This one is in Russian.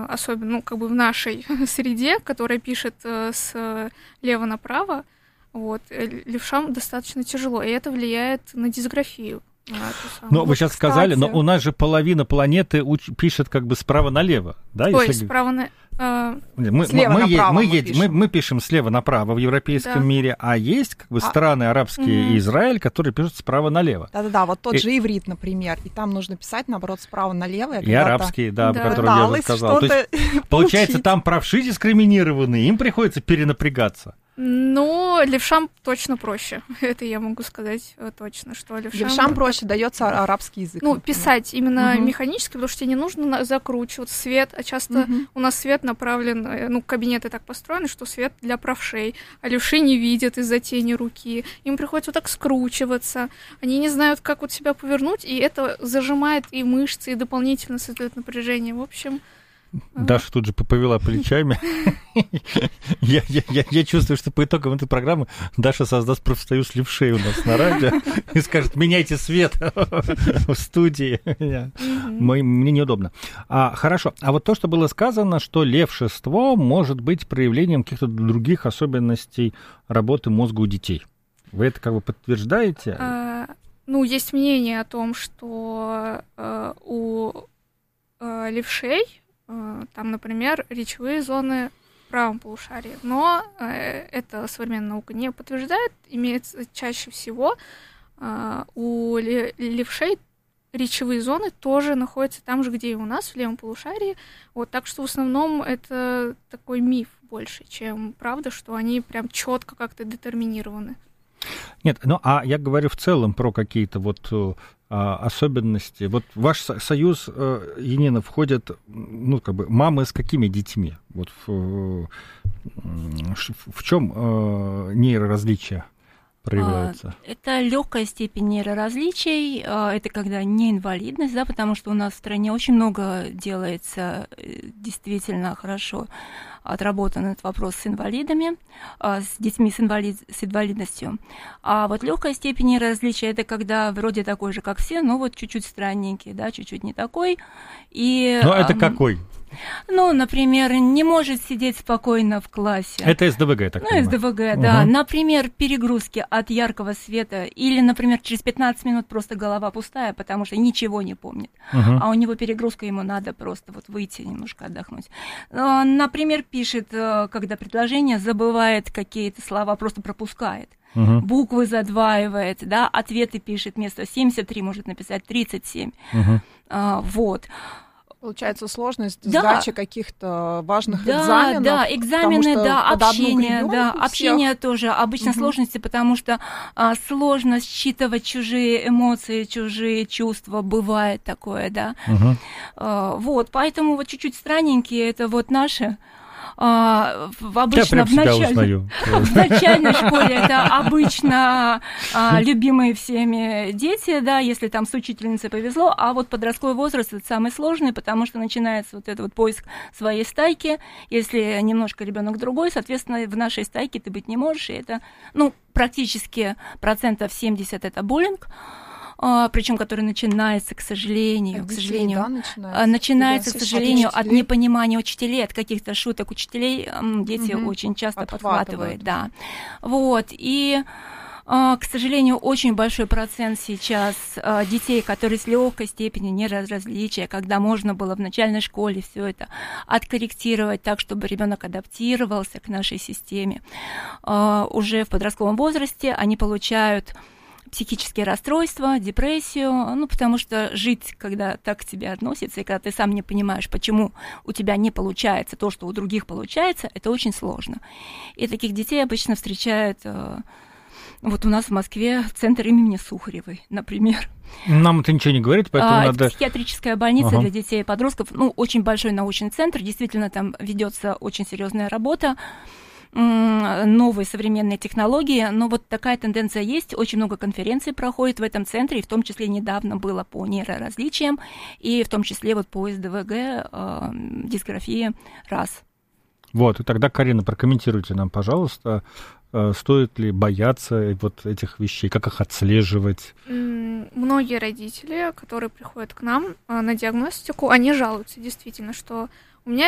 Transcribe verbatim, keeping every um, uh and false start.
особенно, ну, как бы в нашей среде, которая пишет с лева направо, вот, левшам достаточно тяжело, и это влияет на дисграфию. Ну, вы вот, сейчас кстати... сказали, но у нас же половина планеты уч... пишет как бы справа налево, да? Ой, если... справа на... Э... Мы, слева мы, направо мы, мы, едем, пишем. мы, мы пишем слева направо в европейском да. мире, а есть как бы а... страны арабские угу. и Израиль, которые пишут справа налево. Да-да-да, вот тот и... же иврит, например, и там нужно писать, наоборот, справа налево. И арабские, да, да. о котором я уже сказал. То есть, получается, там правши дискриминированы, им приходится перенапрягаться. Ну, левшам точно проще. Это я могу сказать точно, что левшам... Левшам проще дается арабский язык. Ну, например. писать именно угу. механически, потому что тебе не нужно закручивать свет, а часто угу. у нас свет направлен, ну, кабинеты так построены, что свет для правшей, а левши не видят из-за тени руки. Им приходится вот так скручиваться, они не знают, как вот себя повернуть, и это зажимает и мышцы, и дополнительно создает напряжение. В общем... Даша тут же повела плечами. я, я, я, я чувствую, что по итогам этой программы Даша создаст профсоюз левшей у нас на радио и скажет: меняйте свет в студии. Мне неудобно. А, хорошо. А вот то, что было сказано, что левшество может быть проявлением каких-то других особенностей работы мозга у детей. Вы это как бы подтверждаете? А, ну, есть мнение о том, что а, у а, левшей там, например, речевые зоны в правом полушарии. Но э, это современная наука не подтверждает. Имеется чаще всего э, у левшей речевые зоны тоже находятся там же, где и у нас, в левом полушарии. Вот, так что в основном это такой миф больше, чем правда, что они прям четко как-то детерминированы. Нет, ну а я говорю в целом про какие-то вот а, особенности. Вот в ваш союз, Янина, входят, ну, как бы, мамы с какими детьми? Вот в, в чем а, нейроразличия проявляются? Это легкая степень нейроразличий, это когда не инвалидность, да, потому что у нас в стране очень много делается действительно хорошо отработан этот вопрос с инвалидами, с детьми с, инвалид, с инвалидностью. А вот легкая степень нейроразличия — это когда вроде такой же, как все, но вот чуть-чуть странненький, да, чуть-чуть не такой. И, но это какой? Ну, например, не может сидеть спокойно в классе. Это эс дэ вэ гэ, я так ну, понимаю. эс дэ вэ гэ, да. Угу. Например, перегрузки от яркого света. Или, например, через пятнадцать минут просто голова пустая, потому что ничего не помнит. Угу. А у него перегрузка, ему надо просто вот выйти немножко отдохнуть. Например, пишет, когда предложение, забывает какие-то слова, просто пропускает. Угу. Буквы задваивает, да, ответы пишет, вместо семьдесят три может написать тридцать семь. Угу. А, вот. Получается сложность да. сдачи каких-то важных да, экзаменов. Да, экзамены, да, общение, да, общение всех. тоже обычно угу. сложности, потому что а, сложно считывать чужие эмоции, чужие чувства, бывает такое, да. Угу. А, вот, поэтому вот чуть-чуть странненькие, это вот наши. А, обычно в, началь... в начальной школе это обычно а, любимые всеми дети, да, если там с учительницей повезло, а вот подростковый возраст — это самый сложный, потому что начинается вот этот вот поиск своей стайки. Если немножко ребенок другой, соответственно, в нашей стайке ты быть не можешь, и это, ну, практически процентов семьдесят это буллинг. Uh, причем который начинается, к сожалению, а к сожалению, да, начинается, начинается, к сожалению, от, от непонимания учителей, от каких-то шуток учителей, дети угу. очень часто подхватывают, подхватывают, да. Вот, и, к сожалению, очень большой процент сейчас детей, которые с легкой степенью неразличия, когда можно было в начальной школе все это откорректировать так, чтобы ребенок адаптировался к нашей системе, уже в подростковом возрасте они получают психические расстройства, депрессию, ну, потому что жить, когда так к тебе относятся, и когда ты сам не понимаешь, почему у тебя не получается то, что у других получается, это очень сложно. И таких детей обычно встречают вот у нас в Москве центр имени Сухаревой, например. Нам это ничего не говорит, поэтому а, надо... Это психиатрическая больница ага. для детей и подростков, ну, очень большой научный центр, действительно там ведется очень серьезная работа, новые современные технологии, но вот такая тенденция есть, очень много конференций проходит в этом центре, и в том числе недавно было по нейроразличиям, и в том числе вот по эс дэ вэ гэ, э, дисграфии раз. Вот, и тогда, Карина, прокомментируйте нам, пожалуйста, э, стоит ли бояться вот этих вещей, как их отслеживать? Многие родители, которые приходят к нам э, на диагностику, они жалуются действительно, что